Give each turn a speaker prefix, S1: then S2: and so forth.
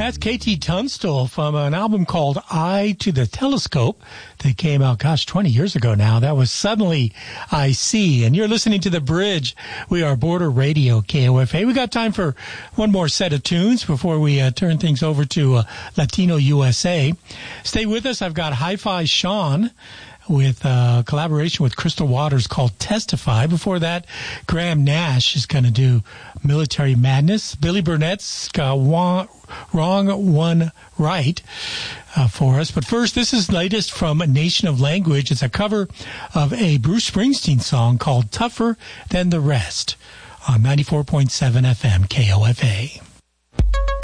S1: That's KT Tunstall from an album called Eye to the Telescope that came out, 20 years ago now. That was Suddenly I See. And you're listening to The Bridge. We are Border Radio, KOFA. We got time for one more set of tunes before we turn things over to Latino USA. Stay with us. I've got Hi-Fi Sean with collaboration with Crystal Waters called Testify. Before that, Graham Nash is going to do Military Madness. Billy Burnett's got Wrong One Right for us. But first, this is latest from Nation of Language. It's a cover of a Bruce Springsteen song called Tougher Than the Rest on 94.7 FM KOFA.